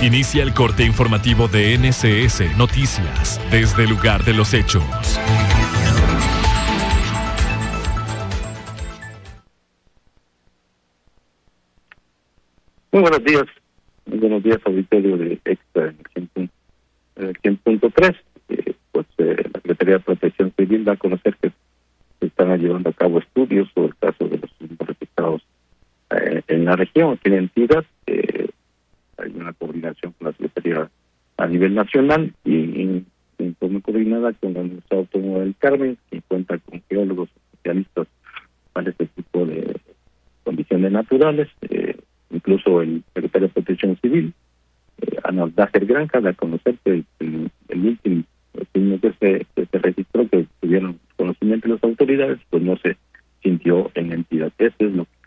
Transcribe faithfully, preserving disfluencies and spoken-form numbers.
Inicia el corte informativo de N S S Noticias desde el lugar de los hechos. Muy buenos días, muy buenos días, auditorio de Extra cien punto tres. Eh, pues eh, la Secretaría de Protección Civil da a conocer que se están llevando a cabo estudios sobre el caso de los registrados eh, en la región, aquí en la entidad. Eh, hay una coordinación con la Secretaría a nivel nacional y en forma coordinada con la Universidad Autónoma del Carmen, que cuenta con geólogos especialistas para este tipo de condiciones naturales. Eh, incluso el secretario de Protección Civil, eh, Ana Dájer Granja, da a conocer que el, el último el que se, que se registró, que tuvieron conocimiento de las autoridades, pues no se sintió en la entidad. Eso es lo que